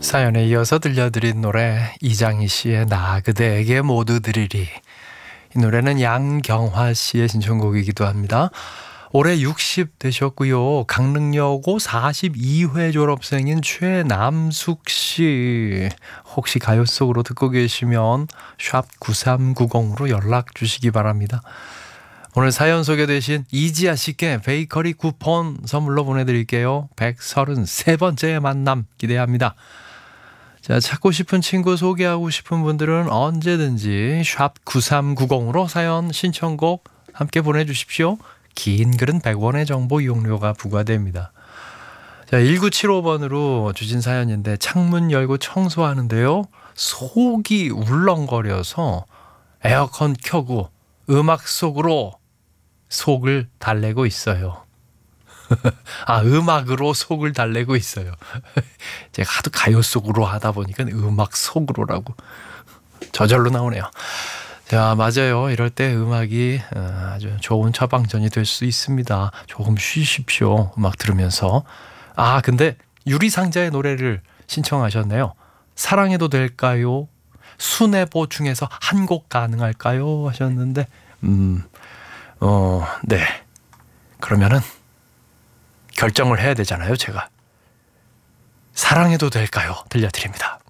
사연에 이어서 들려드린 노래 이장희 씨의 나 그대에게 모두 드리리. 이 노래는 양경화 씨의 신청곡이기도 합니다. 올해 60 되셨고요. 강릉여고 42회 졸업생인 최남숙 씨. 혹시 가요 속으로 듣고 계시면 샵 9390으로 연락 주시기 바랍니다. 오늘 사연 소개되신 이지아 씨께 베이커리 쿠폰 선물로 보내드릴게요. 133번째 만남 기대합니다. 자, 찾고 싶은 친구 소개하고 싶은 분들은 언제든지 샵 9390으로 사연 신청곡 함께 보내주십시오. 긴 글은 100원의 정보 이용료가 부과됩니다. 자, 1975번으로 주신 사연인데 창문 열고 청소하는데요. 속이 울렁거려서 에어컨 켜고 음악 속으로 속을 달래고 있어요. 음악으로 속을 달래고 있어요. 제가 하도 가요 속으로 하다 보니까 음악 속으로라고 저절로 나오네요. 자, 맞아요. 이럴 때 음악이 아주 좋은 처방전이 될 수 있습니다. 조금 쉬십시오. 음악 들으면서. 근데 유리상자의 노래를 신청하셨네요. 사랑해도 될까요? 순애보 중에서 한 곡 가능할까요? 하셨는데 네. 그러면은 결정을 해야 되잖아요, 제가. 사랑해도 될까요? 들려드립니다.